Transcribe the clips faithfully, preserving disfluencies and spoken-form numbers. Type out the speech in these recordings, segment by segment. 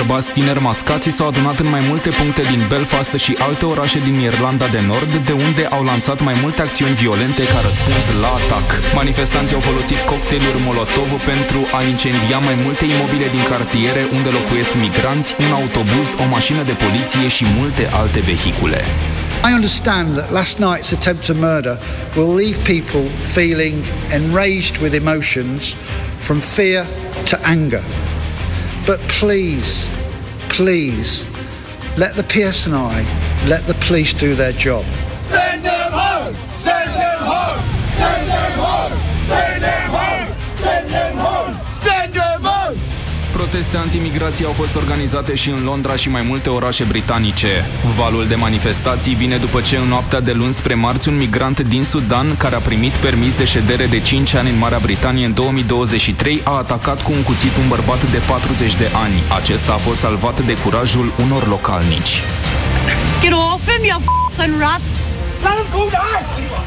Bărbați tineri mascați s-au adunat în mai multe puncte din Belfast și alte orașe din Irlanda de Nord, de unde au lansat mai multe acțiuni violente ca răspuns la atac. Manifestanții au folosit cocktailuri Molotov pentru a incendia mai multe imobile din cartiere unde locuiesc migranți, un autobuz, o mașină de poliție și multe alte vehicule. I understand that last night's attempt to murder will leave people feeling enraged with emotions from fear to anger. But please, please, let the P S N I, let the police do their job. Send them home! Send them home! Send them home! Send them home! Send them home! Send them home! Proteste antimigrație au fost organizate și în Londra și mai multe orașe britanice. Valul de manifestații vine după ce în noaptea de luni spre marți un migrant din Sudan, care a primit permis de ședere de cinci ani în Marea Britanie în două mii douăzeci și trei, a atacat cu un cuțit un bărbat de patruzeci de ani. Acesta a fost salvat de curajul unor localnici. Get off him, you f***ing rat! Let him go down!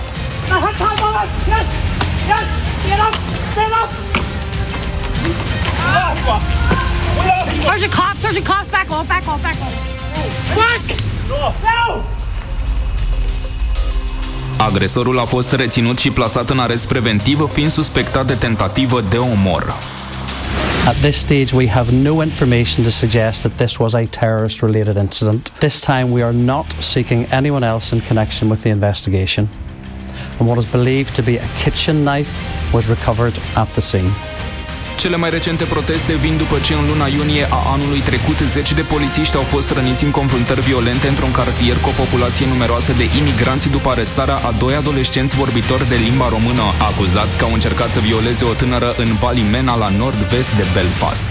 Yes! Yes! Get up! Get up! There's a cop, there's a cop, back off, back off, back off. What? No! Agresorul a fost reținut și plasat în arest preventiv, fiind suspectat de tentativă de omor. At this stage, we have no information to suggest that this was a terrorist-related incident. This time, we are not seeking anyone else in connection with the investigation. And what is believed to be a kitchen knife was recovered at the scene. Cele mai recente proteste vin după ce în luna iunie a anului trecut zeci de polițiști au fost răniți în confruntări violente într-un cartier cu o populație numeroasă de imigranți după arestarea a doi adolescenți vorbitori de limba română, acuzați că au încercat să violeze o tânără în Ballymena, la nord-vest de Belfast.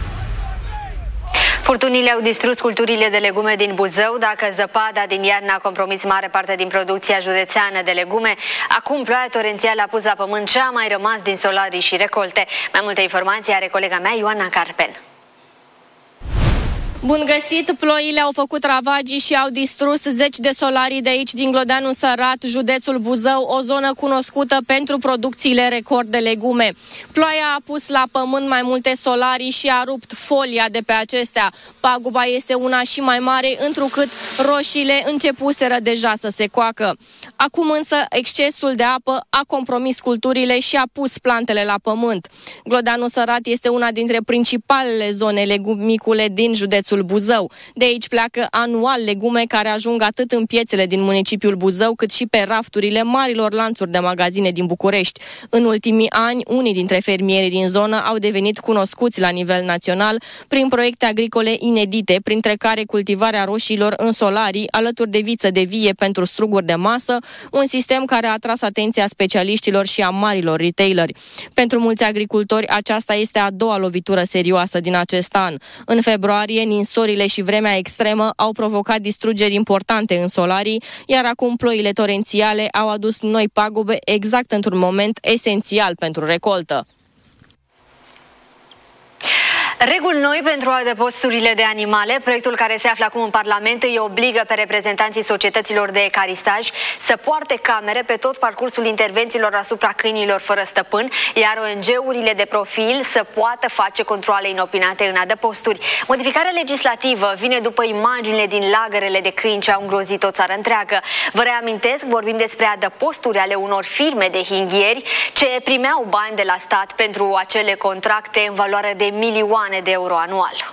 Furtunile au distrus culturile de legume din Buzău. Dacă zăpada din iarnă a compromis mare parte din producția județeană de legume, acum ploaia torențială a pus la pământ ce a mai rămas din solarii și recolte. Mai multe informații are colega mea, Ioana Carpen. Bun găsit! Ploile au făcut ravagii și au distrus zeci de solarii de aici, din Glodeanu Sărat, județul Buzău, o zonă cunoscută pentru producțiile record de legume. Ploaia a pus la pământ mai multe solarii și a rupt folia de pe acestea. Paguba este una și mai mare, întrucât roșiile începuseră deja să se coacă. Acum însă, excesul de apă a compromis culturile și a pus plantele la pământ. Glodeanu Sărat este una dintre principalele zone legumicule din județul Buzău. De aici pleacă anual legume care ajung atât în piețele din municipiul Buzău, cât și pe rafturile marilor lanțuri de magazine din București. În ultimii ani, unii dintre fermierii din zonă au devenit cunoscuți la nivel național prin proiecte agricole inedite, printre care cultivarea roșiilor în solarii, alături de viță de vie pentru struguri de masă, un sistem care a atras atenția specialiștilor și a marilor retaileri. Pentru mulți agricultori, aceasta este a doua lovitură serioasă din acest an. În februarie, ninsorile și vremea extremă au provocat distrugeri importante în solarii, iar acum ploile torențiale au adus noi pagube exact într-un moment esențial pentru recoltă. Reguli noi pentru adăposturile de animale. Proiectul care se află acum în Parlament îi obligă pe reprezentanții societăților de ecaristaj să poarte camere pe tot parcursul intervențiilor asupra câinilor fără stăpân, iar O N G-urile de profil să poată face controale inopinate în adăposturi. Modificarea legislativă vine după imaginile din lagărele de câini ce au îngrozit o țară întreagă. Vă reamintesc, vorbim despre adăposturi ale unor firme de hinghieri ce primeau bani de la stat pentru acele contracte în valoare de milioane de euro anual.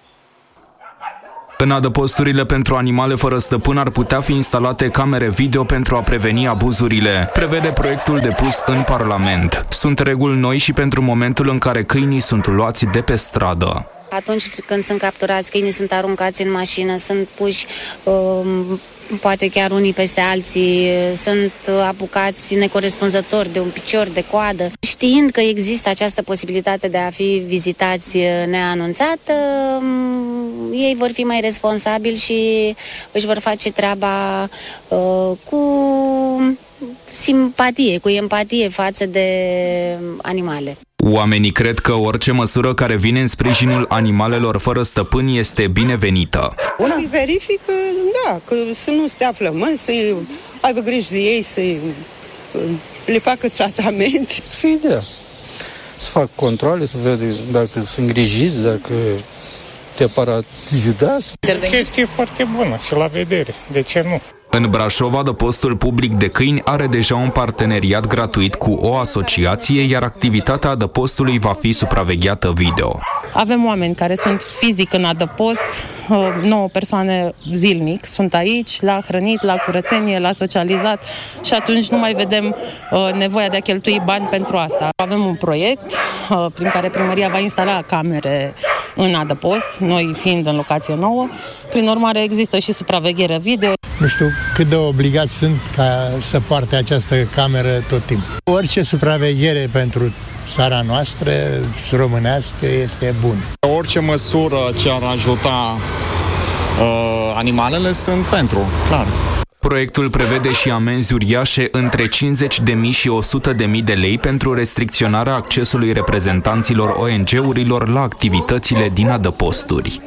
În adăposturile pentru animale fără stăpân ar putea fi instalate camere video pentru a preveni abuzurile, prevede proiectul depus în Parlament. Sunt reguli noi și pentru momentul în care câinii sunt luați de pe stradă. Atunci când sunt capturați, câinii sunt aruncați în mașină, sunt puși um, poate chiar unii peste alții, sunt apucați necorespunzători de un picior, de coadă. Știind că există această posibilitate de a fi vizitați neanunțat, ei vor fi mai responsabili și își vor face treaba uh, cu simpatie, cu empatie față de animale. Oamenii cred că orice măsură care vine în sprijinul animalelor fără stăpân este binevenită. Una verifică, da, că să nu stea flămâni, să aibă grijă de ei, să le facă tratament. Și ideea. Să fac controle, să vede dacă sunt îngrijiți, dacă multiaparat județ. Chestie foarte bună și la vedere. De ce nu? În Brașov, adăpostul public de câini are deja un parteneriat gratuit cu o asociație, iar activitatea adăpostului va fi supravegheată video. Avem oameni care sunt fizic în adăpost, nouă persoane zilnic sunt aici, la hrănit, la curățenie, la socializat și atunci nu mai vedem nevoia de a cheltui bani pentru asta. Avem un proiect prin care primăria va instala camere în adăpost, noi fiind în locație nouă. Prin urmare, există și supraveghere video. Nu știu cât de obligați sunt ca să poarte această cameră tot timpul. Orice supraveghere pentru țara noastră românească este bună. Orice măsură ce ar ajuta uh, animalele sunt pentru, clar. Proiectul prevede și amenzi uriașe între cincizeci de mii și o sută de mii de lei pentru restricționarea accesului reprezentanților O N G-urilor la activitățile din adăposturi.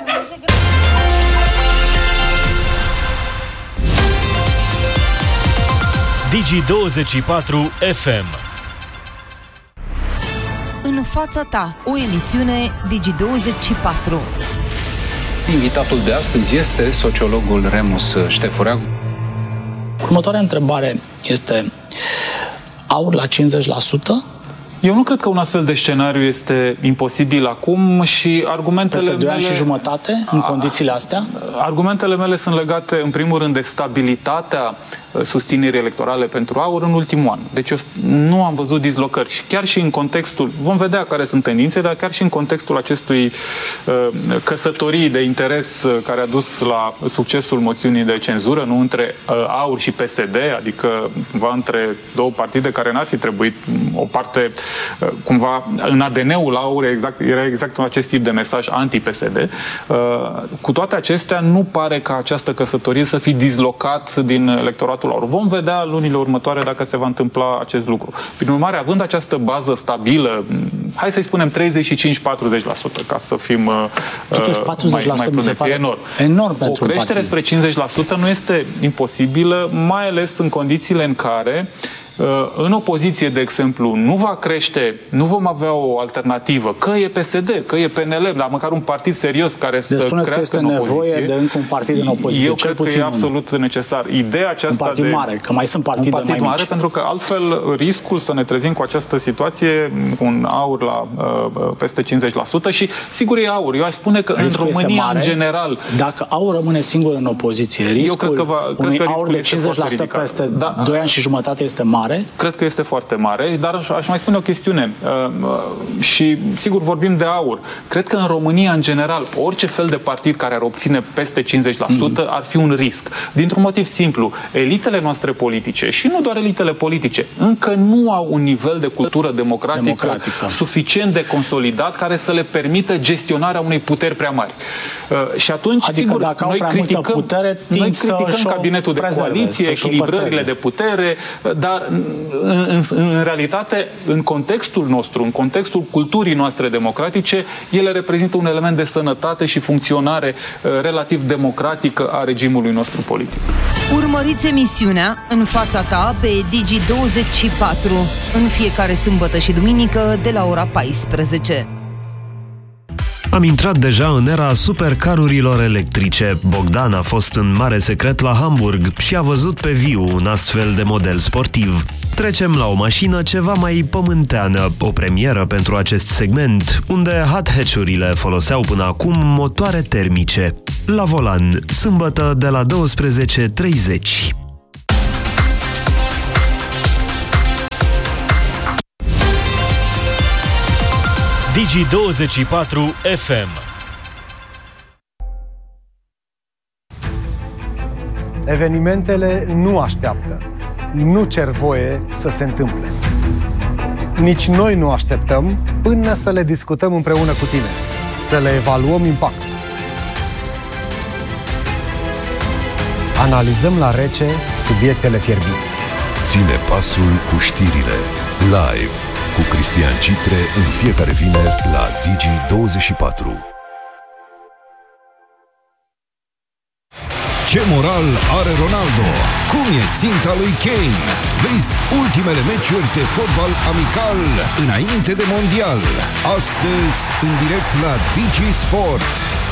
Digi douăzeci și patru F M. În fața ta, o emisiune Digi douăzeci și patru. Invitatul de astăzi este sociologul Remus Ștefurea. Următoarea întrebare este: aur la cincizeci la sută? Eu nu cred că un astfel de scenariu este imposibil acum și argumentele Peste doi mele... ani și jumătate, în condițiile astea? Argumentele mele sunt legate, în primul rând, de stabilitatea susținerii electorale pentru aur în ultimul an. Deci eu nu am văzut dislocări. Și chiar și în contextul, vom vedea care sunt tendințe, dar chiar și în contextul acestui uh, căsătorii de interes uh, care a dus la succesul moțiunii de cenzură, nu între uh, aur și P S D, adică cumva între două partide care n-ar fi trebuit o parte, uh, cumva în A D N-ul aur exact, era exact un acest tip de mesaj anti-P S D. Uh, cu toate acestea, nu pare ca această căsătorie să fi dislocat din electoratul aur. Vom vedea lunile următoare dacă se va întâmpla acest lucru. Prin urmare, având această bază stabilă, hai să-i spunem treizeci și cinci la patruzeci la sută, ca să fim uh, Totuși, patruzeci la sută mai prudenți. E enorm. enorm o creștere spre cincizeci la sută nu este imposibilă, mai ales în condițiile în care în opoziție, de exemplu, nu va crește, nu vom avea o alternativă, că e P S D, că e P N L, dar măcar un partid serios care deci să crească că este în opoziție. Nevoie de încă un partid în opoziție. Eu cred că e absolut necesar. Ideea aceasta un partid de mare, că mai sunt partide un partid mai mare, mici. Pentru că altfel riscul să ne trezim cu această situație, un aur la uh, peste cincizeci la sută și sigur e aur. Eu aș spune că riscul în România, mare, în general... Dacă aur rămâne singur în opoziție, riscul eu cred că va, unui cred că aur de cincizeci la sută peste da, doi ani și jumătate este mare? Cred că este foarte mare, dar aș mai spune o chestiune uh, și sigur vorbim de aur. Cred că în România, în general, orice fel de partid care ar obține peste cincizeci la sută mm. ar fi un risc. Dintr-un motiv simplu, elitele noastre politice și nu doar elitele politice, încă nu au un nivel de cultură democratică, democratică. suficient de consolidat care să le permită gestionarea unei puteri prea mari. Uh, și atunci, adică sigur, dacă noi criticăm, putere, noi criticăm cabinetul de prezerve, coaliție, echilibrările de putere, dar în, în, în realitate, în contextul nostru, în contextul culturii noastre democratice, ele reprezintă un element de sănătate și funcționare uh, relativ democratică a regimului nostru politic. Urmăriți emisiunea În fața ta pe Digi douăzeci și patru în fiecare sâmbătă și duminică de la ora paisprezece. Am intrat deja în era supercarurilor electrice. Bogdan a fost în mare secret la Hamburg și a văzut pe viu un astfel de model sportiv. Trecem la o mașină ceva mai pământeană, o premieră pentru acest segment, unde hot hatch-urile foloseau până acum motoare termice. La volan, sâmbătă de la douăsprezece treizeci. Digi douăzeci și patru F M. Evenimentele nu așteaptă, nu cer voie să se întâmple. Nici noi nu așteptăm până să le discutăm împreună cu tine, să le evaluăm impactul. Analizăm la rece subiectele fierbinți. Ține pasul cu știrile. Live cu Cristian Citre în fiecare vineri la Digi douăzeci și patru. Ce moral are Ronaldo? Cum e ținta lui Kane? Vezi ultimele meciuri de fotbal amical înainte de mondial. Astăzi, în direct la Digi Sport.